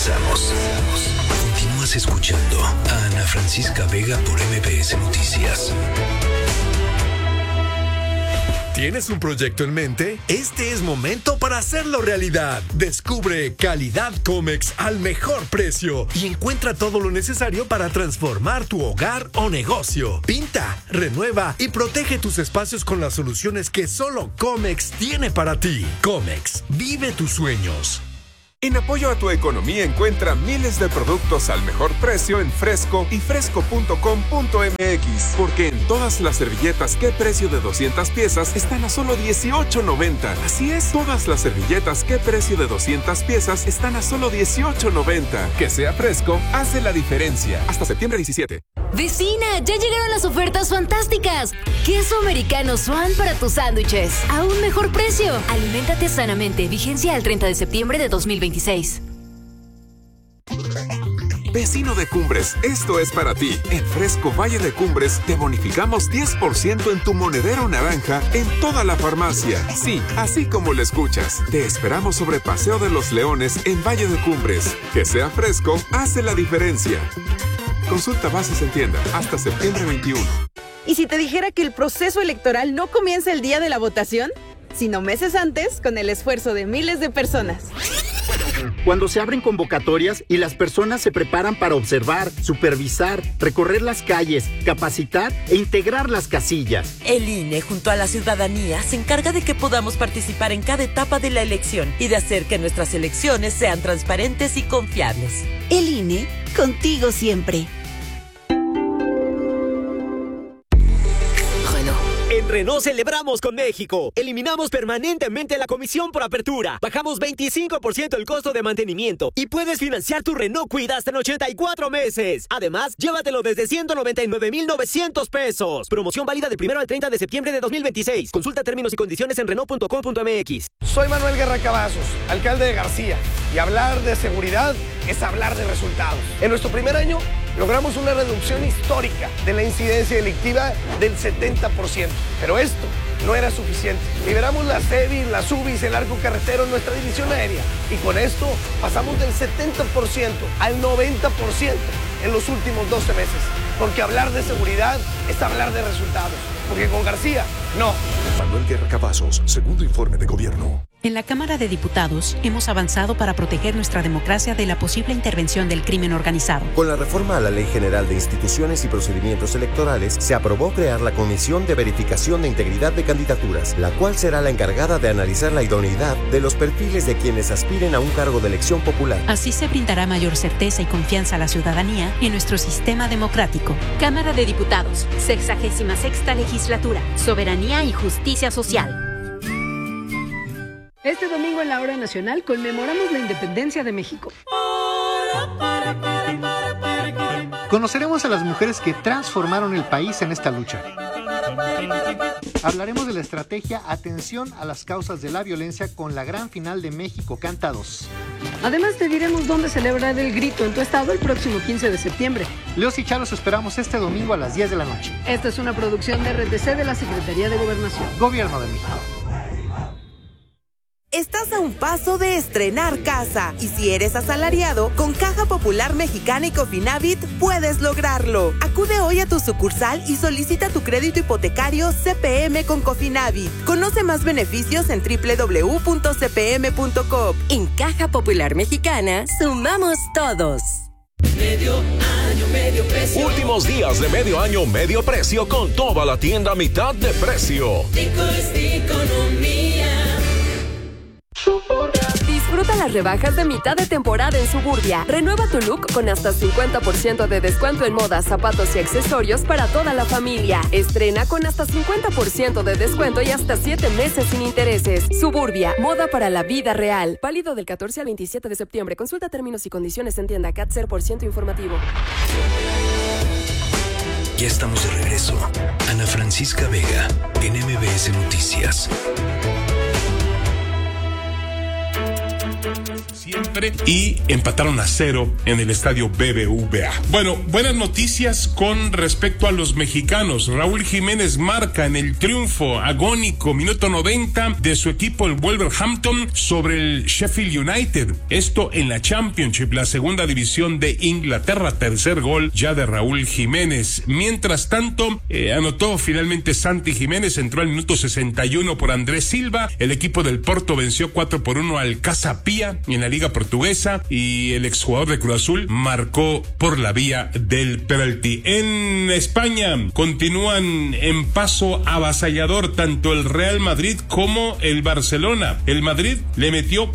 Continúas escuchando a Ana Francisca Vega por MBS Noticias. ¿Tienes un proyecto en mente? Este es momento para hacerlo realidad. Descubre Calidad Comex al mejor precio y encuentra todo lo necesario para transformar tu hogar o negocio. Pinta, renueva y protege tus espacios con las soluciones que solo Comex tiene para ti. Comex, vive tus sueños. En apoyo a tu economía encuentra miles de productos al mejor precio en Fresco y fresco.com.mx. Porque en todas las servilletas ¿Qué precio de 200 piezas? Están a solo $18.90. Así es, todas las servilletas ¿Qué precio de 200 piezas? Están a solo $18.90. Que sea Fresco hace la diferencia. Hasta septiembre 17. Vecina, ya llegaron las ofertas fantásticas. Queso americano Swan para tus sándwiches. A un mejor precio. Aliméntate sanamente. Vigencia al 30 de septiembre de 2026. Vecino de Cumbres, esto es para ti. En Fresco Valle de Cumbres te bonificamos 10% en tu monedero naranja en toda la farmacia. Sí, así como lo escuchas. Te esperamos sobre Paseo de los Leones en Valle de Cumbres. Que sea Fresco hace la diferencia. Consulta bases en tienda hasta septiembre 21. ¿Y si te dijera que el proceso electoral no comienza el día de la votación, sino meses antes, con el esfuerzo de miles de personas? Cuando se abren convocatorias y las personas se preparan para observar, supervisar, recorrer las calles, capacitar e integrar las casillas. El INE, junto a la ciudadanía, se encarga de que podamos participar en cada etapa de la elección y de hacer que nuestras elecciones sean transparentes y confiables. El INE, contigo siempre. En Renault celebramos con México. Eliminamos permanentemente la comisión por apertura. Bajamos 25% el costo de mantenimiento. Y puedes financiar tu Renault Kwid hasta en 84 meses. Además, llévatelo desde 199,900 pesos. Promoción válida del 1 al 30 de septiembre de 2026. Consulta términos y condiciones en Renault.com.mx. Soy Manuel Guerra Cavazos, alcalde de García. Y hablar de seguridad es hablar de resultados. En nuestro primer año logramos una reducción histórica de la incidencia delictiva del 70%. Pero esto no era suficiente. Liberamos las EBIs, las UBIs, el arco carretero en nuestra división aérea. Y con esto pasamos del 70% al 90% en los últimos 12 meses. Porque hablar de seguridad es hablar de resultados. Porque con García, no. Manuel Guerra Cavazos, segundo informe de gobierno. En la Cámara de Diputados hemos avanzado para proteger nuestra democracia de la posible intervención del crimen organizado. Con la reforma a la Ley General de Instituciones y Procedimientos Electorales, se aprobó crear la Comisión de Verificación de Integridad de Candidaturas, la cual será la encargada de analizar la idoneidad de los perfiles de quienes aspiren a un cargo de elección popular. Así se brindará mayor certeza y confianza a la ciudadanía en nuestro sistema democrático. Cámara de Diputados, 66ª Legislatura, Soberanía y Justicia Social. Este domingo en la Hora Nacional conmemoramos la independencia de México. Conoceremos a las mujeres que transformaron el país en esta lucha. Hablaremos de la estrategia Atención a las causas de la violencia con la gran final de México Canta 2. Además te diremos dónde celebrar el grito en tu estado el próximo 15 de septiembre. Leos y Chalos esperamos este domingo a las 10 de la noche. Esta es una producción de RTC de la Secretaría de Gobernación. Gobierno de México. Estás a un paso de estrenar casa y si eres asalariado, con Caja Popular Mexicana y Cofinavit puedes lograrlo. Acude hoy a tu sucursal y solicita tu crédito hipotecario CPM con Cofinavit. Conoce más beneficios en www.cpm.com. En Caja Popular Mexicana, sumamos todos. Medio año, medio precio. Últimos días de medio año, medio precio con toda la tienda a mitad de precio. Rico es economía. Disfruta las rebajas de mitad de temporada en Suburbia. Renueva tu look con hasta 50% de descuento en modas, zapatos y accesorios para toda la familia. Estrena con hasta 50% de descuento y hasta 7 meses sin intereses. Suburbia, moda para la vida real. Válido del 14 al 27 de septiembre. Consulta términos y condiciones en tienda CAT 0% informativo. Ya estamos de regreso. Ana Francisca Vega, en MBS Noticias. siempre, y empataron a 0 en el estadio BBVA. Bueno, buenas noticias con respecto a los mexicanos. Raúl Jiménez marca en el triunfo agónico minuto 90 de su equipo el Wolverhampton sobre el Sheffield United. Esto en la Championship, la segunda división de Inglaterra. Tercer gol ya de Raúl Jiménez. Mientras tanto, anotó finalmente Santi Jiménez, entró al minuto 61 por Andrés Silva. El equipo del Porto venció 4-1 al Casa Pia en la Liga Portuguesa, y el exjugador de Cruz Azul marcó por la vía del penalti. En España continúan en paso avasallador tanto el Real Madrid como el Barcelona. El Madrid le metió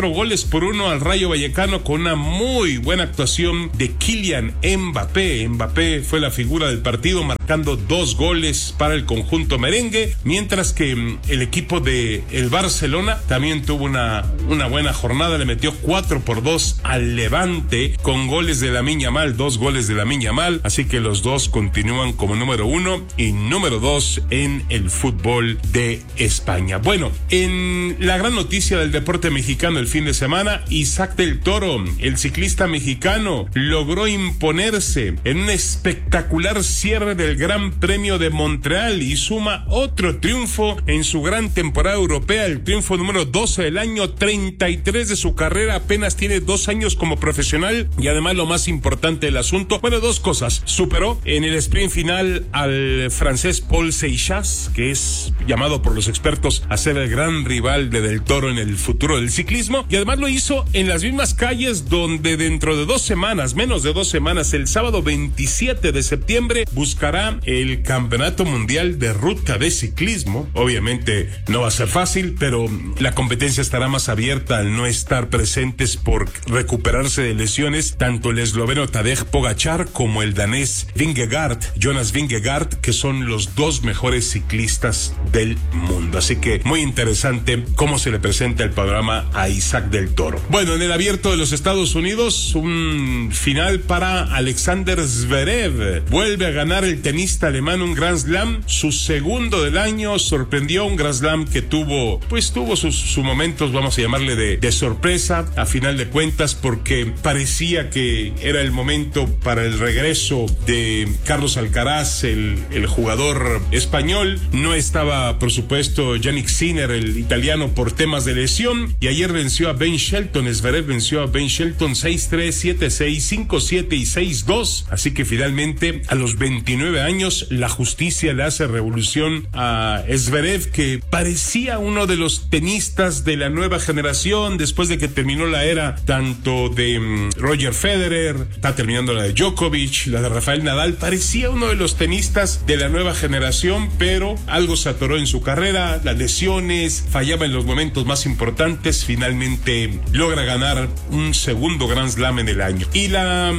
4-1 al Rayo Vallecano con una muy buena actuación de Kylian Mbappé. Mbappé fue la figura del partido, marcando 2 goles para el conjunto merengue, mientras que el equipo de el Barcelona también tuvo una buena jornada, le metió 4-2 al Levante con goles de Lamine Yamal, 2 goles de Lamine Yamal, así que los dos continúan como número 1 y número 2 en el fútbol de España. Bueno, en la gran noticia del deporte mexicano el fin de semana, Isaac del Toro, el ciclista mexicano, logró imponerse en un espectacular cierre del Gran Premio de Montreal y suma otro triunfo en su gran temporada europea, el triunfo número 12 del año, 33 de su carrera, apenas tiene 2 años como profesional, y además lo más importante del asunto, bueno, 2 cosas: superó en el sprint final al francés Paul Seixas, que es llamado por los expertos a ser el gran rival de Del Toro en el futuro del ciclismo, y además lo hizo en las mismas calles donde dentro de 2 semanas, menos de 2 semanas, el sábado 27 de septiembre, buscará el Campeonato Mundial de Ruta de Ciclismo. Obviamente no va a ser fácil, pero la competencia estará más abierta al no estar presentes por recuperarse de lesiones tanto el esloveno Tadej Pogačar como el danés Jonas Vingegaard, que son los 2 mejores ciclistas del mundo. Así que muy interesante cómo se le presenta el panorama a Isaac del Toro. Bueno, en el Abierto de los Estados Unidos, un final para Alexander Zverev. Vuelve a ganar el tenista alemán un Grand Slam, su segundo del año. Sorprendió un Grand Slam que tuvo sus momentos, vamos a llamarle de sorpresa, a final de cuentas, porque parecía que era el momento para el regreso de Carlos Alcaraz, el jugador español. No estaba, por supuesto, Jannik Sinner, el italiano, por temas de lesión, y ayer venció a Ben Shelton. Zverev venció a Ben Shelton 6-3, 7-6, 5-7 y 6-2, así que finalmente a los 29 años la justicia le hace revolución a Zverev, que parecía uno de los tenistas de la nueva generación después de que terminó la era tanto de Roger Federer, está terminando la de Djokovic, la de Rafael Nadal. Parecía uno de los tenistas de la nueva generación, pero algo se atoró en su carrera, las lesiones, fallaba en los momentos más importantes. Finalmente logra ganar un segundo Grand Slam en el año. Y la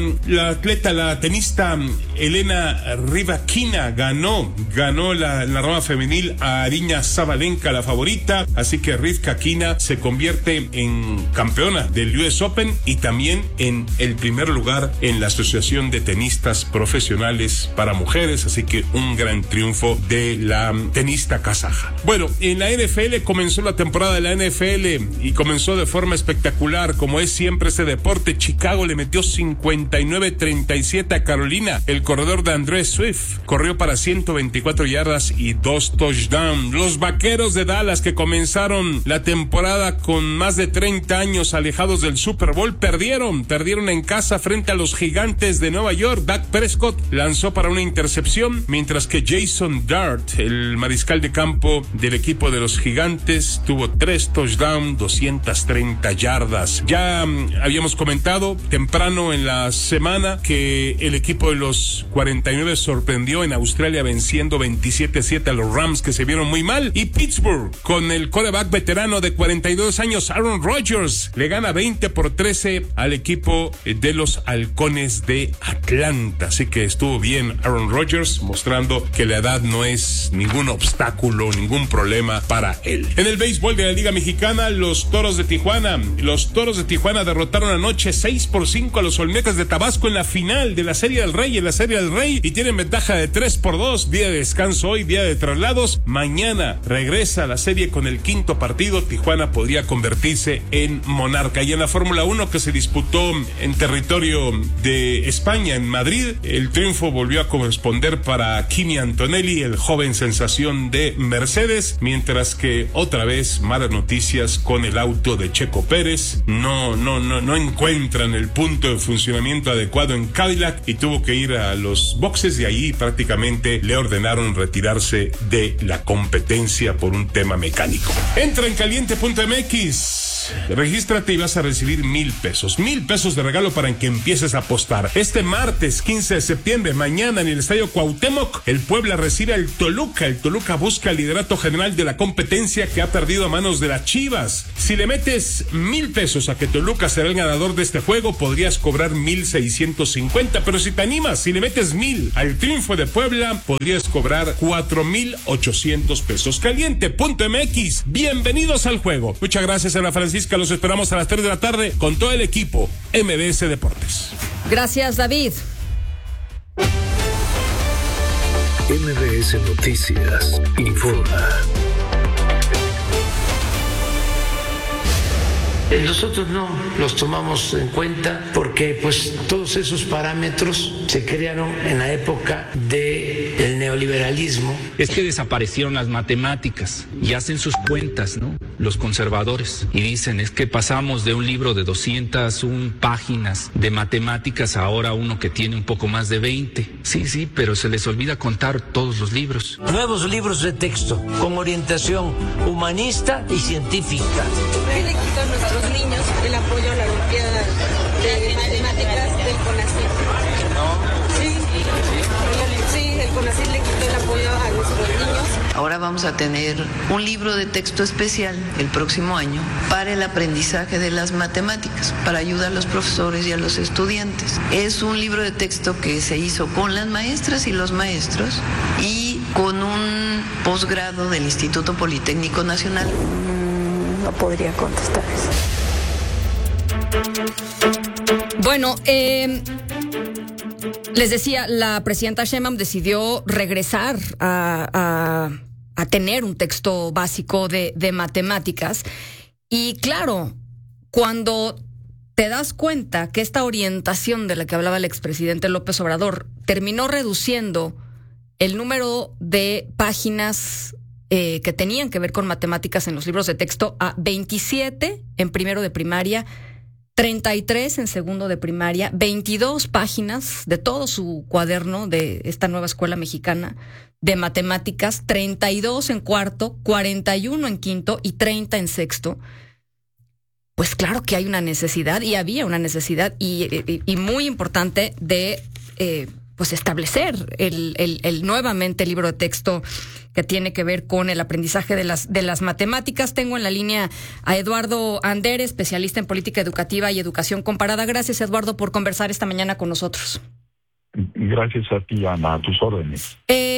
tenista Elena Rybakina ganó la rama femenil a Aryna Sabalenka, la favorita, así que Rybakina se convierte en campeona del US Open y también en el primer lugar en la Asociación de Tenistas Profesionales para Mujeres, así que un gran triunfo de la tenista kazaja. Bueno, en la NFL comenzó la temporada de la NFL y comenzó de forma espectacular, como es siempre ese deporte. Chicago le metió 59-37 a Carolina. El corredor de Andrés Swift corrió para 124 yardas y 2 touchdowns. Los Vaqueros de Dallas, que comenzaron la temporada con más de 30 años alejados del Super Bowl, perdieron en casa frente a los Gigantes de Nueva York. Dak Prescott lanzó para una intercepción, mientras que Jason Dart, el mariscal de campo del equipo de los Gigantes, tuvo 3 touchdowns, 230 yardas. Ya habíamos comentado temprano en la semana que el equipo de los 49 sorprendió en Australia venciendo 27-7 a los Rams, que se vieron muy mal, y Pittsburgh, con el quarterback veterano de 42 años Aaron Rodgers, le gana 20-13 al equipo de los Halcones de Atlanta. Así que estuvo bien Aaron Rodgers, mostrando que la edad no es ningún obstáculo, ningún problema para él. En el béisbol de la Liga Mexicana, los Toros de Tijuana derrotaron anoche 6-5 a los Olmecas de Tabasco en la final de la Serie del Rey, y tienen ventaja de 3-2, día de descanso hoy, día de traslados. Mañana regresa a la serie con el 5º partido. Tijuana podría convertirse en monarca. Y en la Fórmula 1 que se disputó en territorio de España, en Madrid, el triunfo volvió a corresponder para Kimi Antonelli, el joven sensación de Mercedes, mientras que otra vez malas noticias con el auto de Checo Pérez. No encuentran el punto de funcionamiento adecuado en Cadillac y tuvo que ir a los boxes, y ahí prácticamente le ordenaron retirarse de la competencia por un tema mecánico. Entra en caliente.mx, regístrate y vas a recibir $1,000 de regalo para que empieces a apostar. Este martes 15 de septiembre, mañana en el Estadio Cuauhtémoc, el Puebla recibe al Toluca. El Toluca busca el liderato general de la competencia que ha perdido a manos de las Chivas. Si le metes $1,000 a que Toluca será el ganador de este juego, podrías cobrar 1,650, pero si te animas, si le metes 1,000 al triunfo de Puebla, podrías cobrar 4,800 pesos. Caliente.mx, bienvenidos al juego. Muchas gracias, Ana Francisca, los esperamos a las 3 de la tarde con todo el equipo MBS Deportes. Gracias, David. MBS Noticias informa. Nosotros no los tomamos en cuenta porque pues todos esos parámetros se crearon en la época del neoliberalismo. Es que desaparecieron las matemáticas y hacen sus cuentas, ¿no? Los conservadores, y dicen, es que pasamos de un libro de 201 páginas de matemáticas a ahora uno que tiene un poco más de 20. Sí, pero se les olvida contar todos los libros. Nuevos libros de texto con orientación humanista y científica. ¿Qué le quitó a nuestros niños el apoyo a la Olimpiada de Matemáticas del CONACYT? Sí, el CONACYT le quitó el apoyo a nuestros niños. Ahora vamos a tener un libro de texto especial el próximo año para el aprendizaje de las matemáticas, para ayudar a los profesores y a los estudiantes. Es un libro de texto que se hizo con las maestras y los maestros y con un posgrado del Instituto Politécnico Nacional. No podría contestar eso. Bueno, les decía, la presidenta Sheinbaum decidió regresar a tener un texto básico de matemáticas. Y claro, cuando te das cuenta que esta orientación de la que hablaba el expresidente López Obrador terminó reduciendo el número de páginas que tenían que ver con matemáticas en los libros de texto a 27 en primero de primaria, 33 en segundo de primaria, 22 páginas de todo su cuaderno de esta nueva escuela mexicana de matemáticas, 32 en cuarto, 41 en quinto y 30 en sexto. Pues claro que hay una necesidad, y había una necesidad y muy importante de pues establecer nuevamente el libro de texto que tiene que ver con el aprendizaje de las matemáticas. Tengo en la línea a Eduardo Andere, especialista en política educativa y educación comparada. Gracias, Eduardo, por conversar esta mañana con nosotros. Gracias a ti, Ana, a tus órdenes.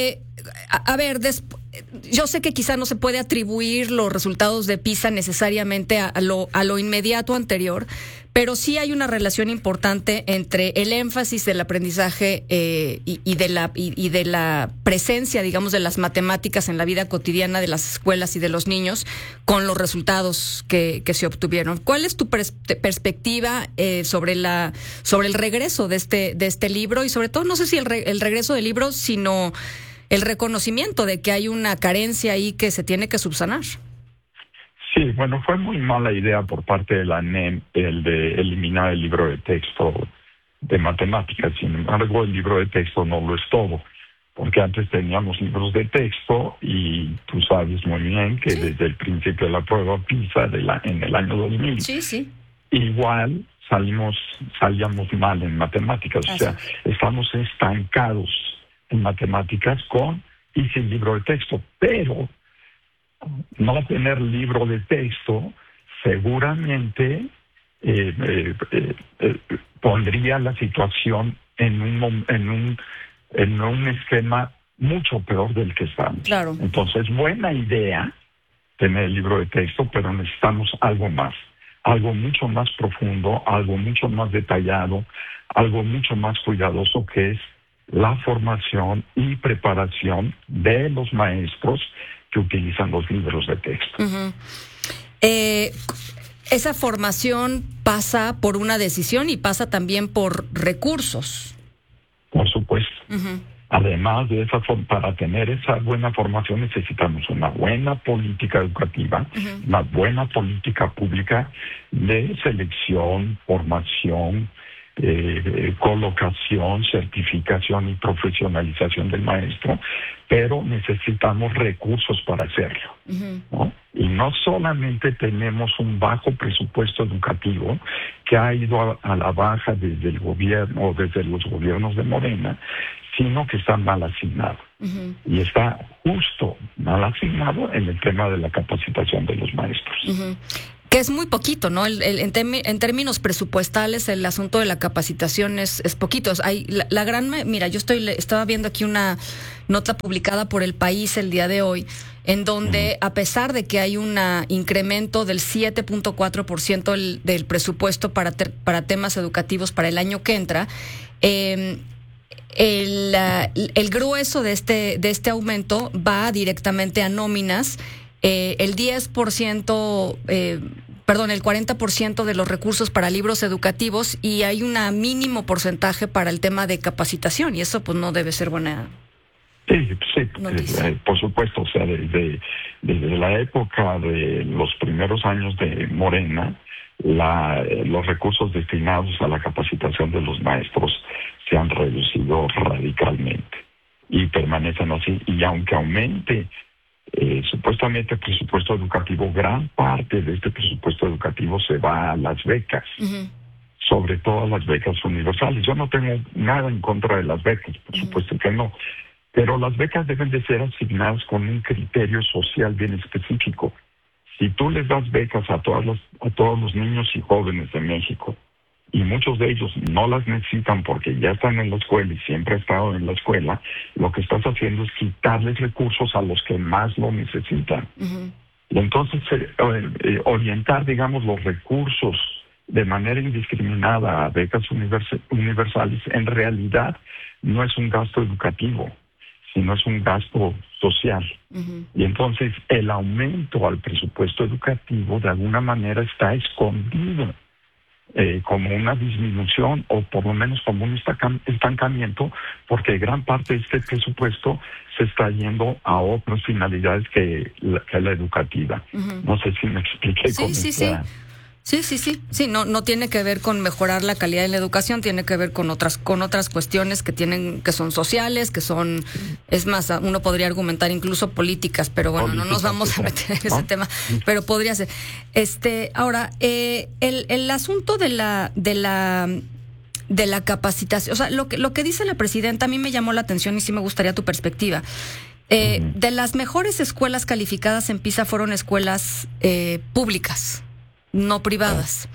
A ver, yo sé que quizá no se puede atribuir los resultados de PISA necesariamente a lo inmediato anterior, pero sí hay una relación importante entre el énfasis del aprendizaje y de la presencia, digamos, de las matemáticas en la vida cotidiana de las escuelas y de los niños con los resultados que se obtuvieron. ¿Cuál es tu perspectiva sobre el regreso de este libro? Y sobre todo, no sé si el regreso del libro, sino el reconocimiento de que hay una carencia ahí que se tiene que subsanar. Sí, bueno, fue muy mala idea por parte de la NEM el de eliminar el libro de texto de matemáticas. Sin embargo, el libro de texto no lo es todo, porque antes teníamos libros de texto y tú sabes muy bien que desde el principio de la prueba PISA en el año 2000, igual salíamos mal en matemáticas. O sea, estamos estancados en matemáticas con y sin libro de texto, pero no tener libro de texto seguramente pondría la situación en un esquema mucho peor del que estamos. Claro. Entonces, buena idea tener el libro de texto, pero necesitamos algo más, algo mucho más profundo, algo mucho más detallado, algo mucho más cuidadoso, que es la formación y preparación de los maestros que utilizan los libros de texto. Uh-huh. Esa formación pasa por una decisión y pasa también por recursos. Por supuesto. Además de esa, para tener esa buena formación necesitamos una buena política educativa, una buena política pública de selección, formación, colocación, certificación y profesionalización del maestro, pero necesitamos recursos para hacerlo, ¿no? Y no solamente tenemos un bajo presupuesto educativo que ha ido a la baja desde el gobierno o desde los gobiernos de Morena, sino que está mal asignado. Y está justo mal asignado en el tema de la capacitación de los maestros. Que es muy poquito, ¿no? En términos presupuestales, el asunto de la capacitación es poquito. Hay mira, yo estaba viendo aquí una nota publicada por El País el día de hoy, en donde a pesar de que hay un incremento del 7.4% del presupuesto para temas educativos para el año que entra, el grueso de este aumento va directamente a nóminas. El 10%, el 40% de los recursos para libros educativos, y hay un mínimo porcentaje para el tema de capacitación, y eso pues no debe ser buena. Sí, por supuesto, o sea, desde la época de los primeros años de Morena, los recursos destinados a la capacitación de los maestros se han reducido radicalmente y permanecen así, y aunque aumente supuestamente el presupuesto educativo, gran parte de este presupuesto educativo se va a las becas, sobre todo a las becas universales. Yo no tengo nada en contra de las becas, por supuesto que no, pero las becas deben de ser asignadas con un criterio social bien específico. Si tú les das becas a todos los niños y jóvenes de México, y muchos de ellos no las necesitan porque ya están en la escuela y siempre han estado en la escuela, lo que estás haciendo es quitarles recursos a los que más lo necesitan. Y entonces orientar, digamos, los recursos de manera indiscriminada a becas universales, en realidad no es un gasto educativo, sino es un gasto social. Y entonces el aumento al presupuesto educativo de alguna manera está escondido como una disminución, o por lo menos como un estancamiento, porque gran parte de este presupuesto se está yendo a otras finalidades que la educativa. No sé si me expliqué con esta... Sí, no tiene que ver con mejorar la calidad de la educación, tiene que ver con otras cuestiones que son sociales, es más, uno podría argumentar incluso políticas, pero bueno, no nos vamos a meter en ese tema, pero podría ser. Ahora, el asunto de la capacitación, o sea, lo que dice la presidenta a mí me llamó la atención y sí me gustaría tu perspectiva. De las mejores escuelas calificadas en PISA fueron escuelas públicas, no privadas.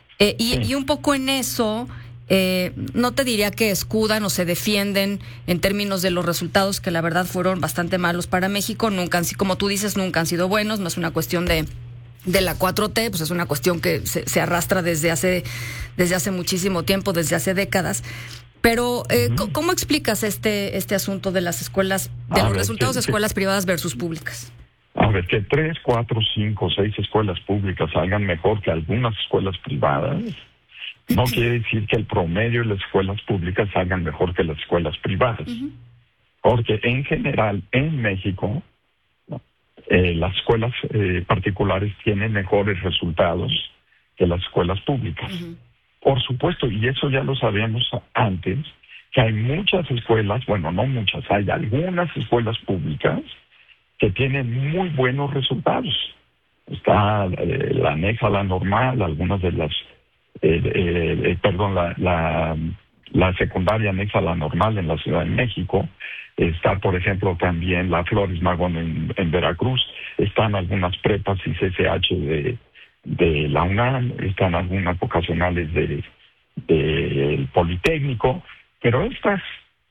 Y un poco en eso, no te diría que escudan o se defienden en términos de los resultados, que la verdad fueron bastante malos para México. Nunca, como tú dices, nunca han sido buenos. No es una cuestión de la 4T, pues es una cuestión que se arrastra desde hace muchísimo tiempo, desde hace décadas. Pero, ¿cómo explicas este asunto de las escuelas, de los resultados de escuelas privadas versus públicas? A ver, que 3, 4, 5, 6 escuelas públicas salgan mejor que algunas escuelas privadas, no quiere decir que el promedio de las escuelas públicas salgan mejor que las escuelas privadas. Porque en general, en México, las escuelas particulares tienen mejores resultados que las escuelas públicas. Por supuesto, y eso ya lo sabíamos antes, que hay muchas escuelas, bueno, no muchas, hay algunas escuelas públicas que tienen muy buenos resultados. Está la anexa a la normal, algunas de las, la secundaria anexa a la normal en la Ciudad de México. Está, por ejemplo, también la Flores Magón en Veracruz. Están algunas prepas y CCH de la UNAM, están algunas vocacionales del Politécnico, pero estas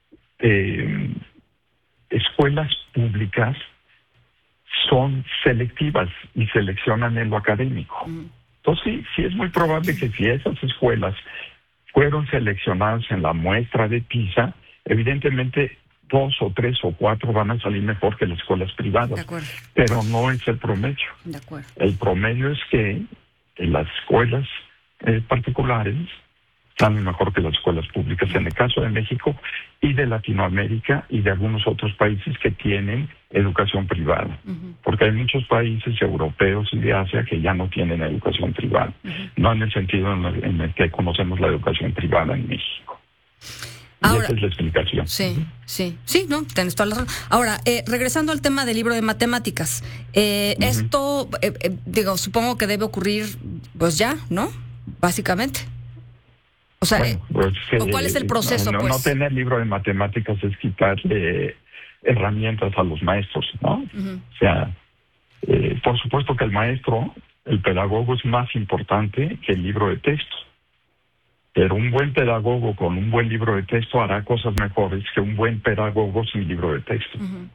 escuelas públicas son selectivas y seleccionan en lo académico. Entonces sí es muy probable que si esas escuelas fueron seleccionadas en la muestra de PISA, evidentemente 2 o 3 o 4 van a salir mejor que las escuelas privadas. Pero no es el promedio. El promedio es que las escuelas particulares salen mejor que las escuelas públicas, en el caso de México y de Latinoamérica y de algunos otros países que tienen educación privada, porque hay muchos países europeos y de Asia que ya no tienen educación privada, no en el sentido en el que conocemos la educación privada en México. Ahora, y esa es la explicación. Sí, no, tienes toda la razón. Ahora, regresando al tema del libro de matemáticas, esto, supongo que debe ocurrir, pues ya, ¿no? Básicamente. O sea, bueno, pues, ¿cuál es el proceso? No tener libro de matemáticas es quitarle herramientas a los maestros, ¿no? O sea, por supuesto que el maestro, el pedagogo es más importante que el libro de texto. Pero un buen pedagogo con un buen libro de texto hará cosas mejores que un buen pedagogo sin libro de texto.